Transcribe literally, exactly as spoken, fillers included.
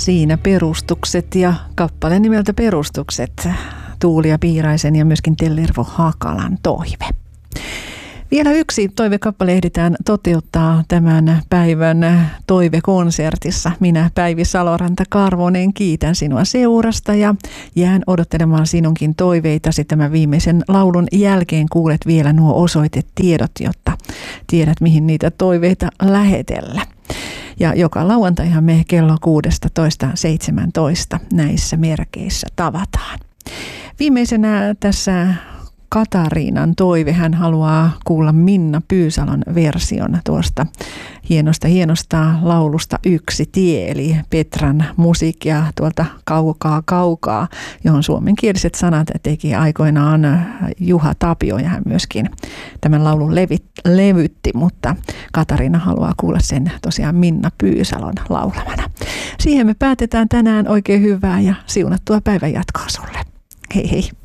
siinä perustukset ja kappale nimeltä Perustukset. Tuulia Piiraisen ja myöskin Tellervo Hakalan toive. Vielä yksi toivekappale ehditään toteuttaa tämän päivän toivekonsertissa. Minä, Päivi Saloranta-Karvonen, kiitän sinua seurasta ja jään odottelemaan sinunkin toiveitasi. Tämän viimeisen laulun jälkeen kuulet vielä nuo osoitetiedot, jotta tiedät, mihin niitä toiveita lähetellä. Ja joka lauantaihan me kello kuusitoista seitsemäntoista näissä merkeissä tavataan. Viimeisenä tässä Katariinan toive. Hän haluaa kuulla Minna Pyysalon version tuosta hienosta, hienosta laulusta Yksi tie, eli Petran musiikkia tuolta Kaukaa kaukaa, johon suomenkieliset sanat teki aikoinaan Juha Tapio, ja hän myöskin tämän laulun levit, levytti, mutta Katariina haluaa kuulla sen tosiaan Minna Pyysalon laulamana. Siihen me päätetään tänään. Oikein hyvää ja siunattua päivän jatkoa sulle. Hei hei!